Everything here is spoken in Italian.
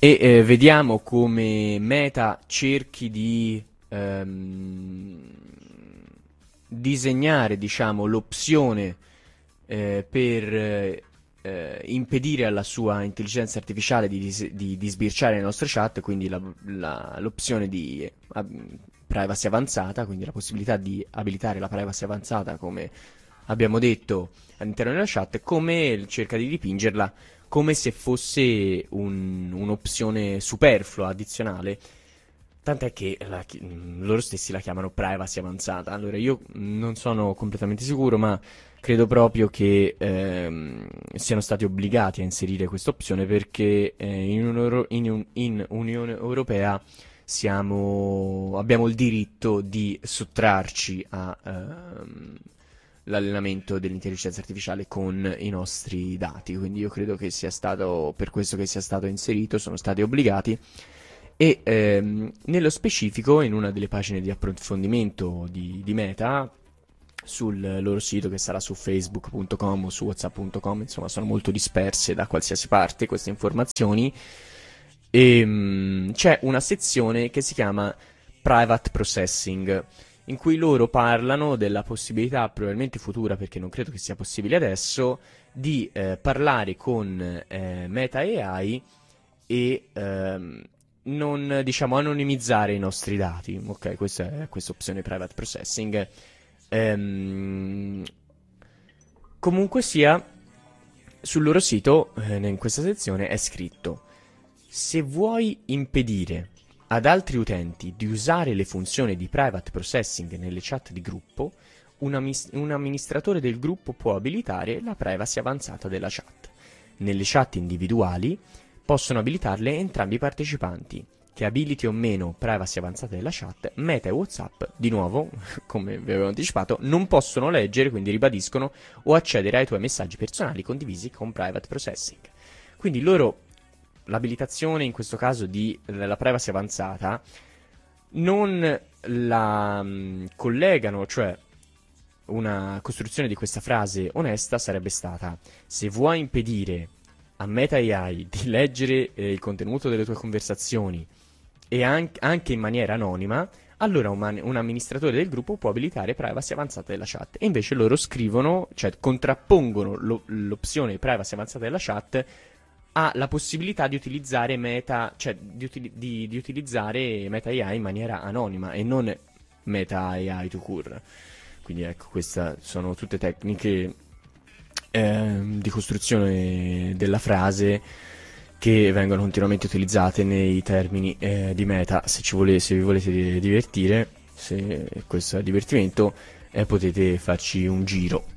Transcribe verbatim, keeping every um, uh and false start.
E eh, vediamo come Meta cerchi di ehm, disegnare, diciamo, l'opzione eh, per eh, eh, impedire alla sua intelligenza artificiale di, dis- di- di sbirciare le nostre chat, quindi la- la- l'opzione di eh, ab- privacy avanzata, quindi la possibilità di abilitare la privacy avanzata, come abbiamo detto, all'interno della chat, come cerca di dipingerla come se fosse un- un'opzione superflua, addizionale, tant'è che la chi- mh, loro stessi la chiamano privacy avanzata. Allora io non sono completamente sicuro, ma credo proprio che ehm, siano stati obbligati a inserire questa opzione perché eh, in, un Euro- in un- in Unione Europea siamo, abbiamo il diritto di sottrarci a ehm, l'allenamento dell'intelligenza artificiale con i nostri dati. Quindi io credo che sia stato per questo che sia stato inserito, sono stati obbligati. E ehm, nello specifico, in una delle pagine di approfondimento di, di Meta, sul loro sito, che sarà su facebook punto com o su whatsapp punto com, insomma sono molto disperse da qualsiasi parte queste informazioni, e mm, c'è una sezione che si chiama Private Processing, in cui loro parlano della possibilità, probabilmente futura, perché non credo che sia possibile adesso, di eh, parlare con eh, Meta A I e ehm, non, diciamo, anonimizzare i nostri dati. Ok, questa è questa opzione Private Processing. Ehm, Comunque sia, sul loro sito, eh, in questa sezione, è scritto: se vuoi impedire ad altri utenti di usare le funzioni di private processing nelle chat di gruppo, un, amis- un amministratore del gruppo può abilitare la privacy avanzata della chat. Nelle chat individuali possono abilitarle entrambi i partecipanti. Che abiliti o meno privacy avanzata della chat, Meta e WhatsApp, di nuovo, come vi avevo anticipato, non possono leggere, quindi ribadiscono, o accedere ai tuoi messaggi personali condivisi con private processing. Quindi loro, l'abilitazione in questo caso di la privacy avanzata, non la mh, collegano, cioè una costruzione di questa frase onesta sarebbe stata: se vuoi impedire a Meta A I di leggere eh, il contenuto delle tue conversazioni e an- anche in maniera anonima, allora un, man- un amministratore del gruppo può abilitare privacy avanzata della chat. E invece loro scrivono, cioè contrappongono lo- l'opzione privacy avanzata della chat ha la possibilità di utilizzare Meta, cioè di, utili- di- di utilizzare Meta A I in maniera anonima e non Meta A I to cure. Quindi ecco, queste sono tutte tecniche ehm, di costruzione della frase che vengono continuamente utilizzate nei termini eh, di Meta. Se, ci vole- se vi volete divertire, se questo è divertimento, eh, potete farci un giro.